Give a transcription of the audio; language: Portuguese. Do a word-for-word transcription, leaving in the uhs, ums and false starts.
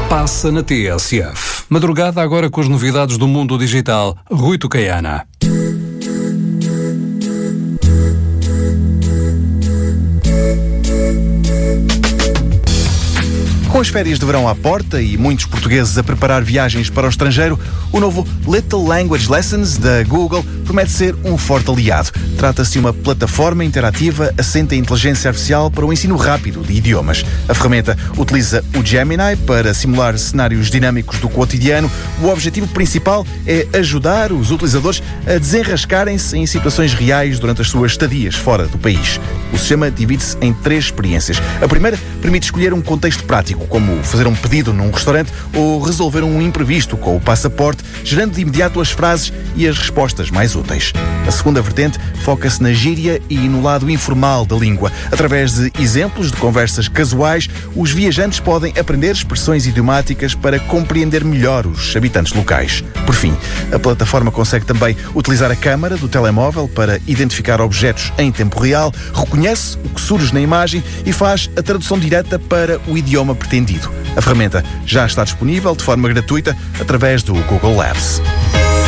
passa na T S F. Madrugada agora com as novidades do mundo digital. Rui Tucaiana. Com as férias de verão à porta e muitos portugueses a preparar viagens para o estrangeiro, o novo Little Language Lessons da Google promete ser um forte aliado. Trata-se de uma plataforma interativa assente em inteligência artificial para o ensino rápido de idiomas. A ferramenta utiliza o Gemini para simular cenários dinâmicos do cotidiano. O objetivo principal é ajudar os utilizadores a desenrascarem-se em situações reais durante as suas estadias fora do país. O sistema divide-se em três experiências. A primeira permite escolher um contexto prático, como fazer um pedido num restaurante ou resolver um imprevisto com o passaporte, gerando de imediato as frases e as respostas mais úteis. A segunda vertente foca-se na gíria e no lado informal da língua. Através de exemplos de conversas casuais, os viajantes podem aprender expressões idiomáticas para compreender melhor os habitantes locais. Por fim, a plataforma consegue também utilizar a câmara do telemóvel para identificar objetos em tempo real, reconhece o que surge na imagem e faz a tradução direta para o idioma pretendido. A ferramenta já está disponível de forma gratuita através do Google Labs.